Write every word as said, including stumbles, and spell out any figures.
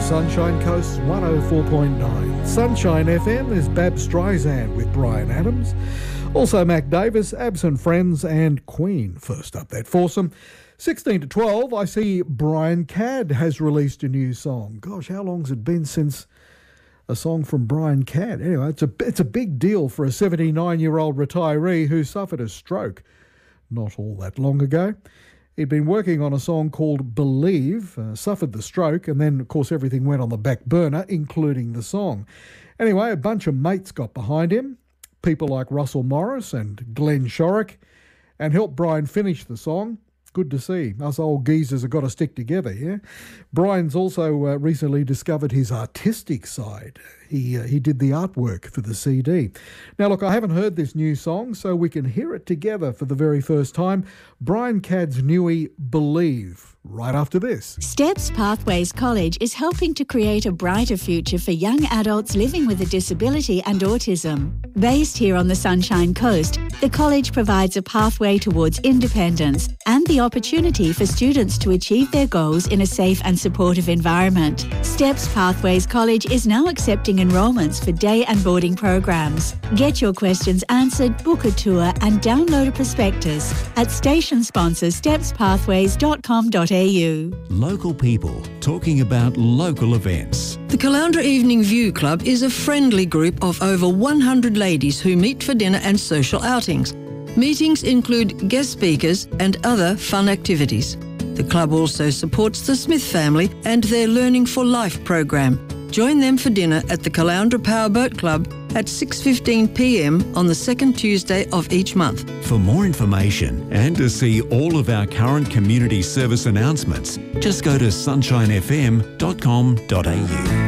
Sunshine Coast one oh four point nine. Sunshine F M is Bab Streisand with Brian Adams. Also Mac Davis, Absent Friends and Queen. First up that foursome. sixteen to twelve, I see Brian Cadd has released a new song. Gosh, how long's it been since a song from Brian Cadd? Anyway, it's a, it's a big deal for a seventy-nine-year-old retiree who suffered a stroke not all that long ago. He'd been working on a song called Believe, uh, suffered the stroke, and then, of course, everything went on the back burner, including the song. Anyway, a bunch of mates got behind him, people like Russell Morris and Glenn Shorrock, and helped Brian finish the song. Good to see. Us old geezers have got to stick together, yeah? Brian's also uh, recently discovered his artistic side. He uh, he did the artwork for the C D. Now, look, I haven't heard this new song, so we can hear it together for the very first time. Brian Cadd's newie, Believe, right after this. Steps Pathways College is helping to create a brighter future for young adults living with a disability and autism. Based here on the Sunshine Coast, the college provides a pathway towards independence and the opportunity for students to achieve their goals in a safe and supportive environment. Steps Pathways College is now accepting enrolments for day and boarding programs. Get your questions answered, book a tour and download a prospectus at station sponsor steps pathways dot com dot a u. Local people talking about local events. The Caloundra Evening View Club is a friendly group of over one hundred ladies who meet for dinner and social outings. Meetings include guest speakers and other fun activities. The club also supports the Smith family and their Learning for Life program. Join them for dinner at the Caloundra Powerboat Club at six fifteen p m on the second Tuesday of each month. For more information and to see all of our current community service announcements, just go to sunshine f m dot com dot a u.